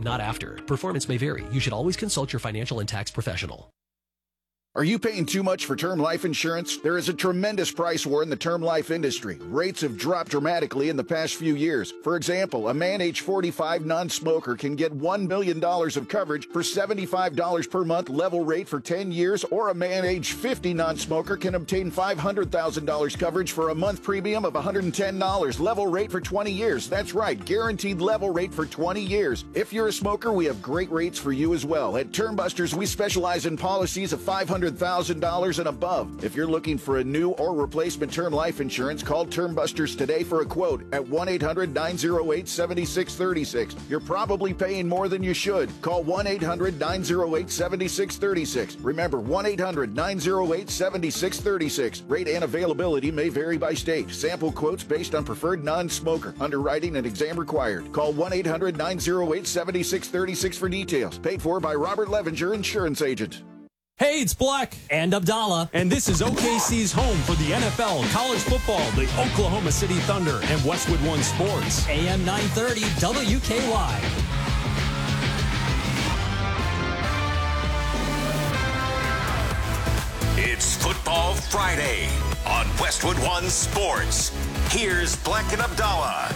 not after. Performance may vary. You should always consult your financial and tax professional. Are you paying too much for term life insurance? There is a tremendous price war in the term life industry. Rates have dropped dramatically in the past few years. For example, a man age 45 non-smoker can get $1 million of coverage for $75 per month level rate for 10 years, or a man age 50 non-smoker can obtain $500,000 coverage for a month premium of $110 level rate for 20 years. That's right, guaranteed level rate for 20 years. If you're a smoker, we have great rates for you as well. At Term Busters, we specialize in policies of $500,000 and above. If you're looking for a new or replacement term life insurance, call Term Busters today for a quote at 1-800-908-7636. You're probably paying more than you should. Call 1-800-908-7636. Remember, 1-800-908-7636. Rate and availability may vary by state. Sample quotes based on preferred non-smoker. Underwriting and exam required. Call 1-800-908-7636 for details. Paid for by Robert Levenger, Insurance Agent. Hey, it's Black and Abdallah, and this is OKC's home for the NFL, college football, the Oklahoma City Thunder, and Westwood One Sports. AM 930 WKY. It's Football Friday on Westwood One Sports. Here's Black and Abdallah.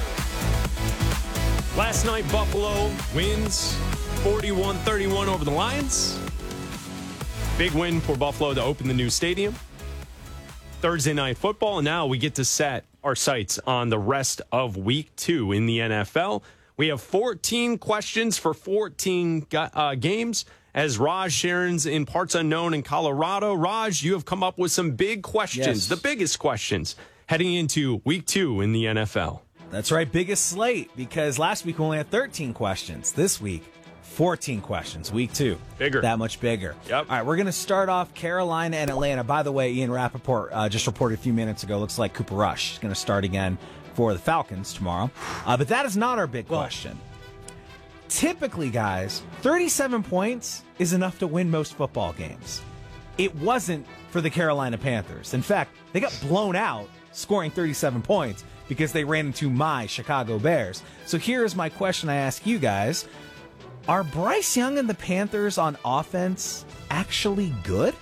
Last night, Buffalo wins 41-31 over the Lions. Big win for Buffalo to open the new stadium. Thursday night football, and now we get to set our sights on the rest of week 2 in the NFL. We have 14 questions for 14 games as Raj Sharon's in parts unknown in Colorado. Raj, you have come up with some big questions, yes, the biggest questions heading into week 2 in the NFL. That's right, biggest slate, because last week we only had 13 questions. This week, 14 questions, week 2. Bigger. That much bigger. Yep. All right, we're going to start off Carolina and Atlanta. By the way, Ian Rappaport just reported a few minutes ago, looks like Cooper Rush is going to start again for the Falcons tomorrow. But that is not our big question. Typically, guys, 37 points is enough to win most football games. It wasn't for the Carolina Panthers. In fact, they got blown out scoring 37 points because they ran into my Chicago Bears. So here is my question I ask you guys. Are Bryce Young and the Panthers on offense actually good?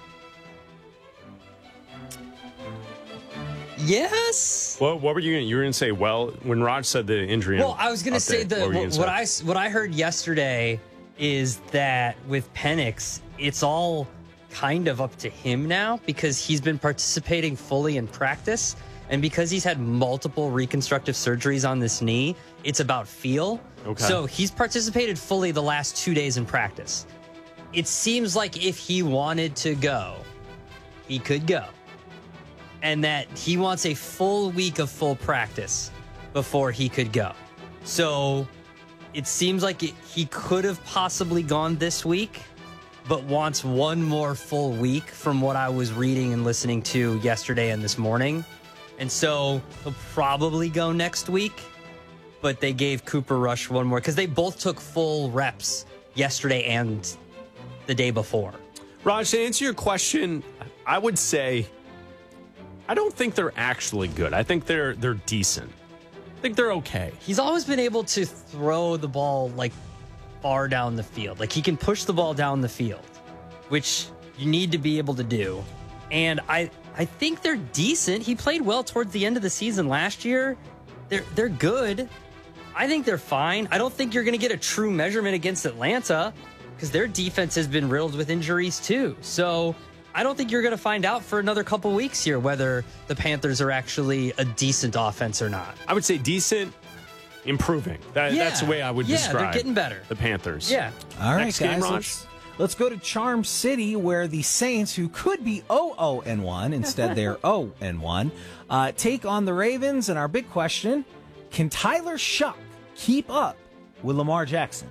Yes. What were you going to? You were going to say, well, when Raj said the injury. Well, I was going to say what I heard yesterday is that with Penix, it's all kind of up to him now because he's been participating fully in practice, and because he's had multiple reconstructive surgeries on this knee, it's about feel. Okay. So he's participated fully the last 2 days in practice. It seems like if he wanted to go, he could go. And that he wants a full week of full practice before he could go. So it seems like he could have possibly gone this week, but wants one more full week from what I was reading and listening to yesterday and this morning. And so he'll probably go next week, but they gave Cooper Rush one more because they both took full reps yesterday and the day before. Raj, to answer your question, I would say I don't think they're actually good. I think they're decent. I think they're okay. He's always been able to throw the ball like far down the field. Like he can push the ball down the field, which you need to be able to do. And I think they're decent. He played well towards the end of the season last year. They're good. I think they're fine. I don't think you're going to get a true measurement against Atlanta because their defense has been riddled with injuries too. So I don't think you're going to find out for another couple weeks here whether the Panthers are actually a decent offense or not. I would say decent, improving. That's the way I would describe. Yeah, they're getting better. The Panthers. Yeah. All right, Next guys. game, Raj? Let's go to Charm City, where the Saints, who could be 0-1, instead they're 0-1, take on the Ravens. And our big question, can Tyler Shuck keep up with Lamar Jackson?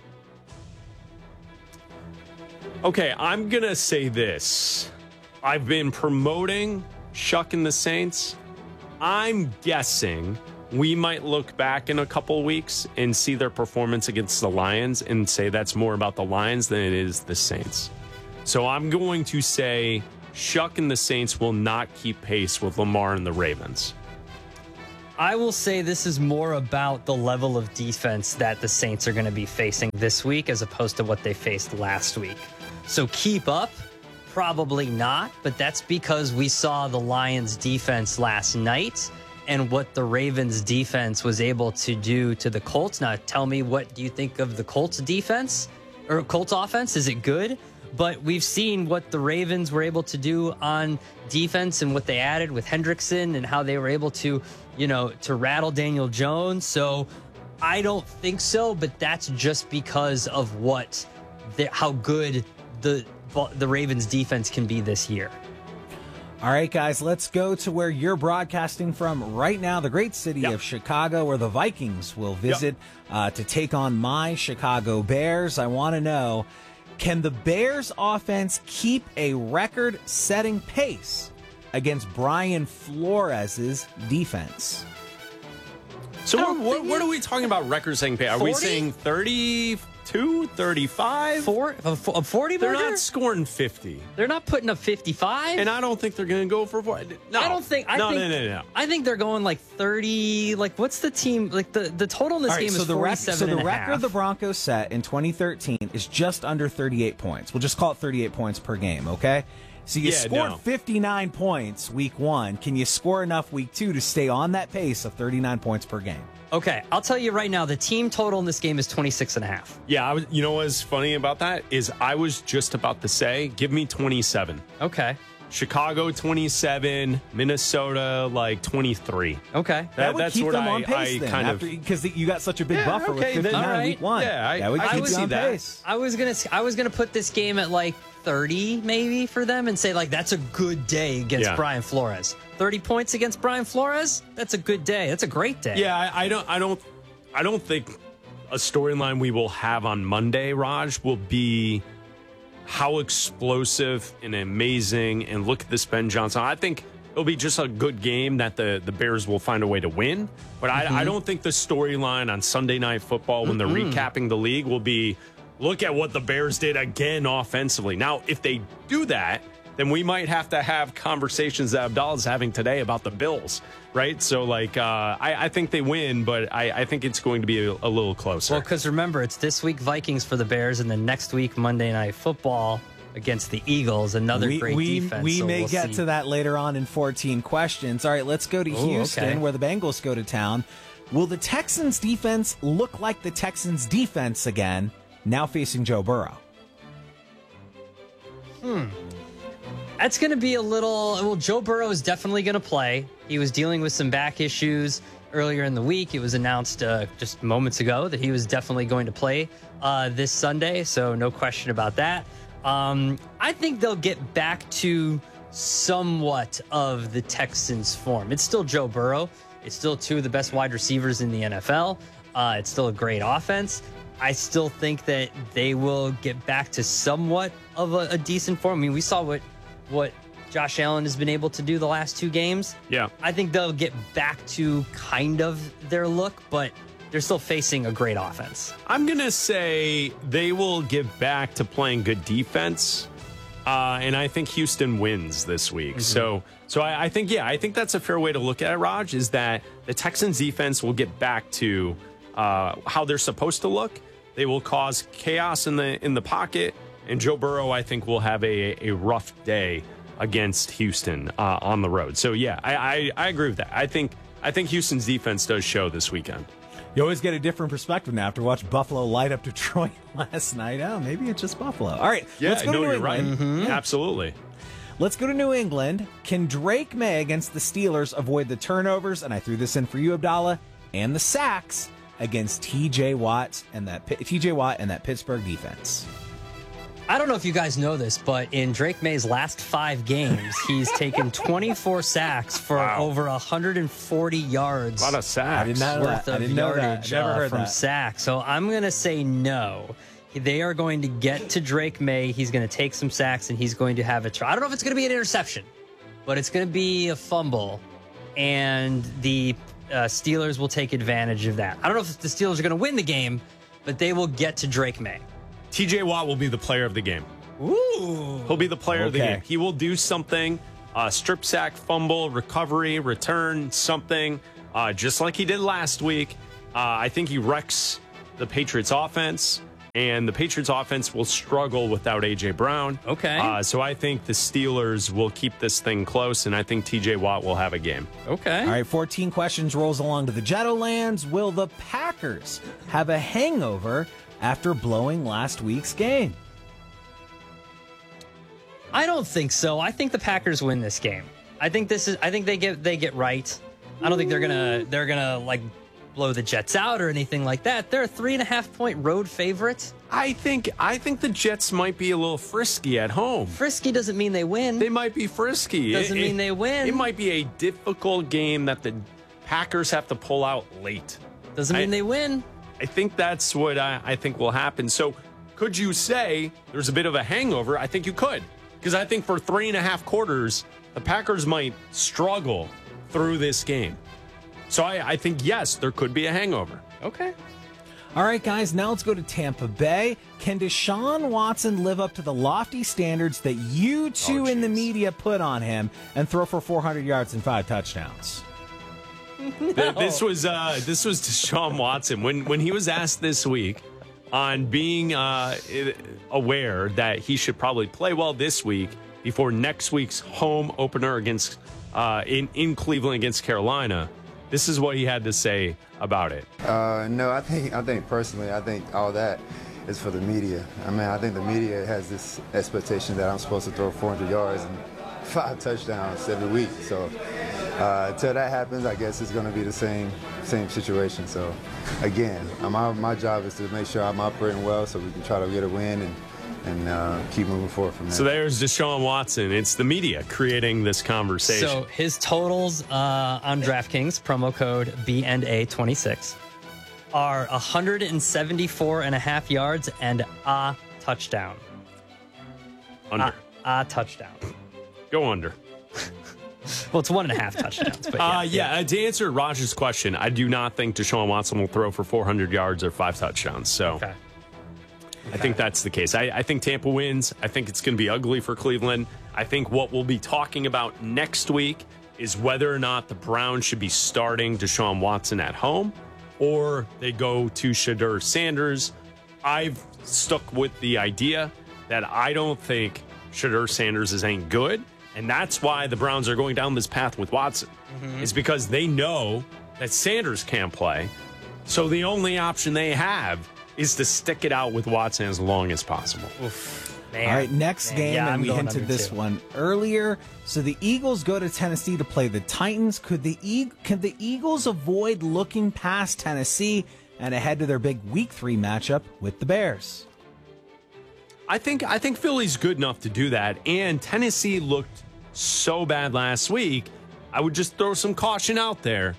Okay, I'm going to say this. I've been promoting Shuck and the Saints. I'm guessing we might look back in a couple weeks and see their performance against the Lions and say that's more about the Lions than it is the Saints. So I'm going to say Shuck and the Saints will not keep pace with Lamar and the Ravens. I will say this is more about the level of defense that the Saints are going to be facing this week as opposed to what they faced last week. So keep up? Probably not, but that's because we saw the Lions defense last night and what the Ravens defense was able to do to the Colts. Now, tell me, what do you think of the Colts defense or Colts offense? Is it good? But we've seen what the Ravens were able to do on defense and what they added with Hendrickson and how they were able to, to rattle Daniel Jones. So I don't think so, but that's just because of how good the Ravens defense can be this year. All right, guys, let's go to where you're broadcasting from right now, the great city of Chicago, where the Vikings will visit to take on my Chicago Bears. I want to know, can the Bears offense keep a record-setting pace against Brian Flores' defense? So what are we talking about record-setting pace? Are 40? We saying 32, 35? 40 They're not scoring 50. They're not putting up 55. And I don't think they're going to go for 40. No. I don't think. No. I think they're going like 30. Like, what's the team? Like, the total in this game is 47 So the and a record half. the Broncos set in 2013 is just under 38 points. We'll just call it 38 points per game, okay? So you scored 59 points week 1. Can you score enough week 2 to stay on that pace of 39 points per game? Okay, I'll tell you right now, the team total in this game is 26 and a half. Yeah, you know what's funny about that is I was just about to say, give me 27. Okay. Chicago 27, Minnesota like 23. Okay. That would that's keep what them on pace then, because you got such a big buffer with 59 week 1. Yeah, that would I keep would you see on that. pace. I was gonna put this game at like 30 maybe for them and say like that's a good day against Brian Flores. 30 points against Brian Flores? That's a good day. That's a great day. Yeah, I don't think a storyline we will have on Monday, Raj, will be how explosive and amazing, and look at this Ben Johnson. I think it'll be just a good game that the Bears will find a way to win. But I don't think the storyline on Sunday Night Football when they're recapping the league will be, look at what the Bears did again offensively. Now, if they do that, then we might have to have conversations that Abdallah's having today about the Bills, right? So, I think they win, but I think it's going to be a little closer. Well, because remember, it's this week Vikings for the Bears, and then next week Monday Night Football against the Eagles, another great defense. We so may we'll get see. to that later on in 14 questions. All right, let's go to Houston, where the Bengals go to town. Will the Texans defense look like the Texans defense again, now facing Joe Burrow? That's going to be a little... Well, Joe Burrow is definitely going to play. He was dealing with some back issues earlier in the week. It was announced just moments ago that he was definitely going to play this Sunday, so no question about that. I think they'll get back to somewhat of the Texans' form. It's still Joe Burrow. It's still two of the best wide receivers in the NFL. It's still a great offense. I still think that they will get back to somewhat of a decent form. I mean, we saw what Josh Allen has been able to do the last 2 games. Yeah. I think they'll get back to kind of their look, but they're still facing a great offense. I'm going to say they will get back to playing good defense, and I think Houston wins this week. So I think that's a fair way to look at it, Raj, is that the Texans defense will get back to how they're supposed to look. They will cause chaos in the pocket, and Joe Burrow, I think, will have a rough day against Houston on the road. So yeah, I agree with that. I think Houston's defense does show this weekend. You always get a different perspective now after watching Buffalo light up Detroit last night. Oh, maybe it's just Buffalo. All right, let's go to New England. Right. Absolutely. Let's go to New England. Can Drake May against the Steelers avoid the turnovers? And I threw this in for you, Abdallah, and the sacks against TJ Watt and that Pittsburgh defense. I don't know if you guys know this, but in Drake May's last 5 games, he's taken 24 sacks for over 140 yards. A lot of sacks. I did not know that. I didn't know that. Never heard from that. sacks. So I'm going to say no. They are going to get to Drake May. He's going to take some sacks, and he's going to have a try. I don't know if it's going to be an interception, but it's going to be a fumble, and the Steelers will take advantage of that. I don't know if the Steelers are going to win the game, but they will get to Drake May. TJ Watt will be the player of the game. Ooh. He'll be the player of the game. He will do something, strip sack, fumble, recovery, return, something. just like he did last week. I think he wrecks the Patriots offense, and the Patriots offense will struggle without A.J. Brown. Okay. So I think the Steelers will keep this thing close, and I think T.J. Watt will have a game. Okay. All right, 14 questions rolls along to the Jettolands. Will the Packers have a hangover after blowing last week's game? I don't think so. I think the Packers win this game. I think they get right. I don't think they're gonna like blow the Jets out or anything like that. They're a 3.5-point road favorite. I think the Jets might be a little frisky at home. Frisky doesn't mean they win. They might be frisky. Doesn't mean they win. It might be a difficult game that the Packers have to pull out late. Doesn't mean they win. I think that's what I think will happen. So could you say there's a bit of a hangover? I think you could. Because I think for 3.5 quarters, the Packers might struggle through this game. So I think, yes, there could be a hangover. Okay. All right, guys, now let's go to Tampa Bay. Can Deshaun Watson live up to the lofty standards that you two in the media put on him and throw for 400 yards and 5 touchdowns? No. This was Deshaun Watson. When he was asked this week on being aware that he should probably play well this week before next week's home opener against in Cleveland against Carolina, this is what he had to say about it. No, I think personally, I think all that is for the media. I mean, I think the media has this expectation that I'm supposed to throw 400 yards and 5 touchdowns every week. So until that happens, I guess it's going to be the same situation. So again, my job is to make sure I'm operating well so we can try to get a win and keep moving forward from there. So there's Deshaun Watson. It's the media creating this conversation. So his totals on DraftKings, promo code BNA26, are 174.5 yards and a touchdown. Under. A touchdown. Go under. Well, it's 1.5 touchdowns. But to answer Raj's question, I do not think Deshaun Watson will throw for 400 yards or 5 touchdowns. So okay. I think that's the case. I think Tampa wins. I think it's going to be ugly for Cleveland. I think what we'll be talking about next week is whether or not the Browns should be starting Deshaun Watson at home or they go to Shedeur Sanders. I've stuck with the idea that I don't think Shedeur Sanders is any good. And that's why the Browns are going down this path with Watson. It's because they know that Sanders can't play. So the only option they have is to stick it out with Watson as long as possible. Oof, man. All right, next game, Yeah, and we hinted this one earlier. So the Eagles go to Tennessee to play the Titans. Could the Eagles avoid looking past Tennessee and ahead to their big Week 3 matchup with the Bears? I think Philly's good enough to do that. And Tennessee looked so bad last week. I would just throw some caution out there.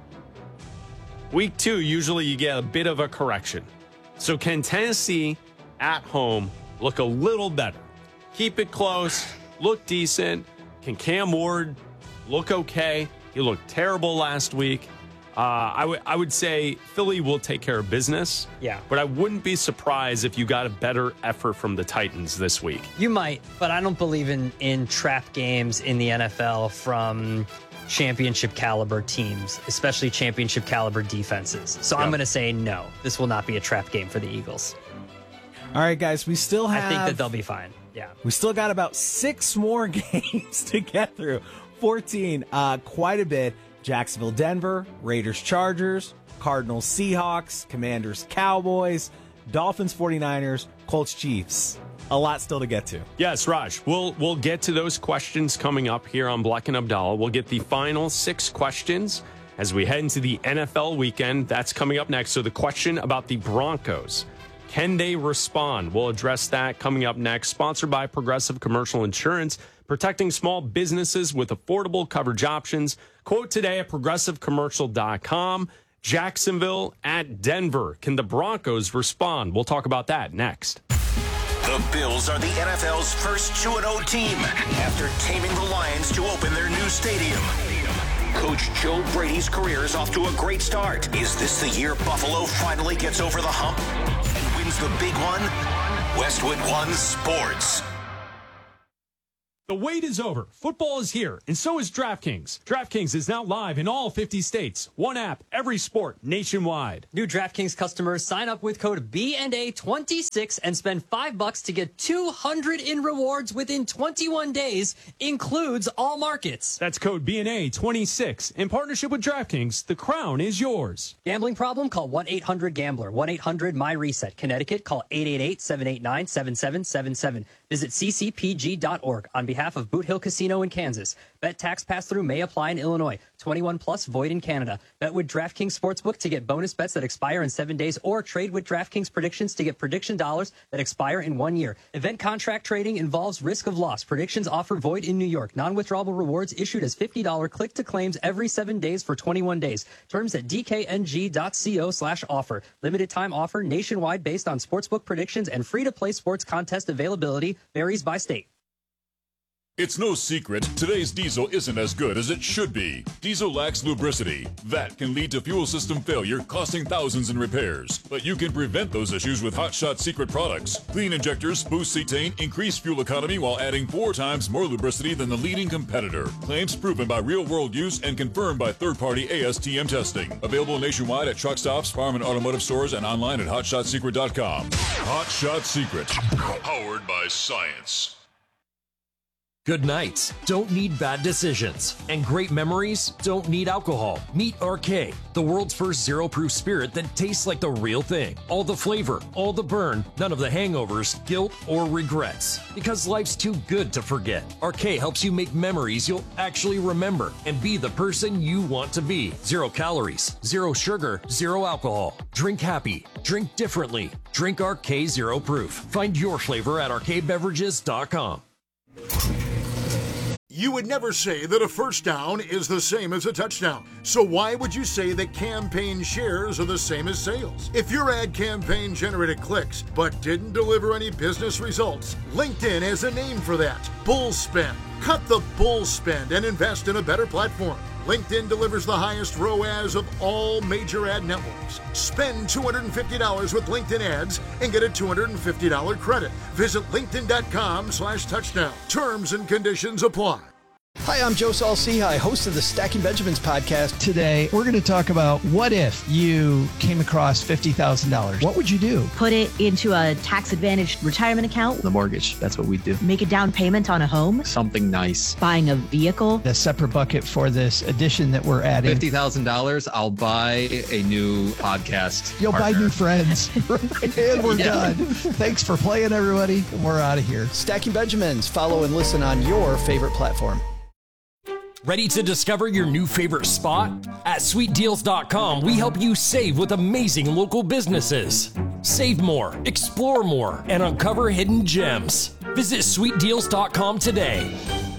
Week 2, usually you get a bit of a correction. So can Tennessee at home look a little better? Keep it close, look decent. Can Cam Ward look okay? He looked terrible last week. I would say Philly will take care of business. Yeah. But I wouldn't be surprised if you got a better effort from the Titans this week. You might, but I don't believe in trap games in the NFL from championship caliber teams, especially championship caliber defenses. So I'm going to say no. This will not be a trap game for the Eagles. All right, guys, we still have... I think that they'll be fine. Yeah. We still got about 6 more games to get through. 14, quite a bit. Jacksonville, Denver, Raiders, Chargers, Cardinals, Seahawks, Commanders, Cowboys, Dolphins, 49ers, Colts, Chiefs. A lot still to get to. Yes, Raj. We'll get to those questions coming up here on Black and Abdallah. We'll get the final 6 questions as we head into the NFL weekend. That's coming up next. So the question about the Broncos. Can they respond? We'll address that coming up next. Sponsored by Progressive Commercial Insurance, protecting small businesses with affordable coverage options. Quote today at progressivecommercial.com. Jacksonville at Denver. Can the Broncos respond? We'll talk about that next. The Bills are the NFL's first 2-0 team after taming the Lions to open their new stadium. Coach Joe Brady's career is off to a great start. Is this the year Buffalo finally gets over the hump and wins the big one? Westwood One Sports. The wait is over. Football is here, and so is DraftKings. DraftKings is now live in all 50 states. One app, every sport, nationwide. New DraftKings customers sign up with code BNA26 and spend $5 to get $200 in rewards within 21 days. Includes all markets. That's code BNA26. In partnership with DraftKings, the crown is yours. Gambling problem? Call 1-800-GAMBLER. 1-800-MY-RESET. Connecticut, call 888-789-7777. Visit ccpg.org on behalf of Boot Hill Casino in Kansas. Bet tax pass-through may apply in Illinois. 21 plus, void in Canada. Bet with DraftKings Sportsbook to get bonus bets that expire in 7 days, or trade with DraftKings Predictions to get prediction dollars that expire in 1 year. Event contract trading involves risk of loss. Predictions offer void in New York. Non-withdrawable rewards issued as $50 click-to-claims every 7 days for 21 days. Terms at dkng.co/offer. Limited time offer nationwide based on sportsbook predictions and free-to-play sports contest availability varies by state. It's no secret, today's diesel isn't as good as it should be. Diesel lacks lubricity. That can lead to fuel system failure, costing thousands in repairs. But you can prevent those issues with Hot Shot Secret products. Clean injectors, boost cetane, increase fuel economy while adding 4 times more lubricity than the leading competitor. Claims proven by real-world use and confirmed by third-party ASTM testing. Available nationwide at truck stops, farm and automotive stores, and online at hotshotsecret.com. Hot Shot Secret. Powered by science. Good nights don't need bad decisions, and great memories don't need alcohol. Meet RK, the world's first zero-proof spirit that tastes like the real thing. All the flavor, all the burn, none of the hangovers, guilt, or regrets. Because life's too good to forget. RK helps you make memories you'll actually remember and be the person you want to be. 0 calories, 0 sugar, 0 alcohol. Drink happy, drink differently. Drink RK Zero Proof. Find your flavor at rkbeverages.com. You would never say that a first down is the same as a touchdown. So why would you say that campaign shares are the same as sales? If your ad campaign generated clicks but didn't deliver any business results, LinkedIn has a name for that. Bull spend. Cut the bull spend and invest in a better platform. LinkedIn delivers the highest ROAS of all major ad networks. Spend $250 with LinkedIn ads and get a $250 credit. Visit linkedin.com/touchdown. Terms and conditions apply. Hi, I'm Joe Saul-Sehy, host of the Stacking Benjamins podcast. Today, we're going to talk about what if you came across $50,000. What would you do? Put it into a tax-advantaged retirement account. The mortgage, that's what we do. Make a down payment on a home. Something nice. Buying a vehicle. A separate bucket for this addition that we're adding. $50,000, I'll buy a new podcast You'll partner. buy new friends. And we're done. Thanks for playing, everybody. We're out of here. Stacking Benjamins. Follow and listen on your favorite platform. Ready to discover your new favorite spot? At sweetdeals.com, we help you save with amazing local businesses. Save more, explore more, and uncover hidden gems. Visit sweetdeals.com today.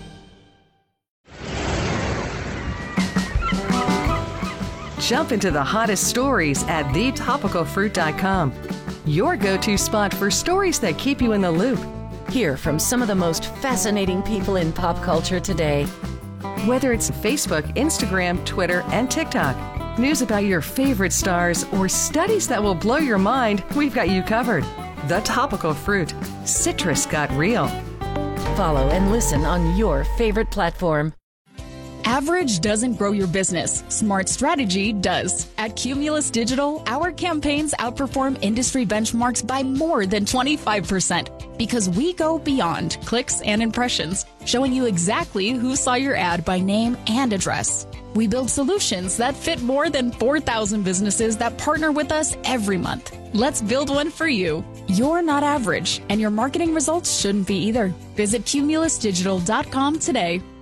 Jump into the hottest stories at thetopicalfruit.com. Your go-to spot for stories that keep you in the loop. Hear from some of the most fascinating people in pop culture today. Whether it's Facebook, Instagram, Twitter, and TikTok, news about your favorite stars, or studies that will blow your mind, we've got you covered. The Topical Fruit. Citrus got real. Follow and listen on your favorite platform. Average doesn't grow your business. Smart strategy does. At Cumulus Digital, our campaigns outperform industry benchmarks by more than 25% because we go beyond clicks and impressions, showing you exactly who saw your ad by name and address. We build solutions that fit more than 4,000 businesses that partner with us every month. Let's build one for you. You're not average, and your marketing results shouldn't be either. Visit cumulusdigital.com today.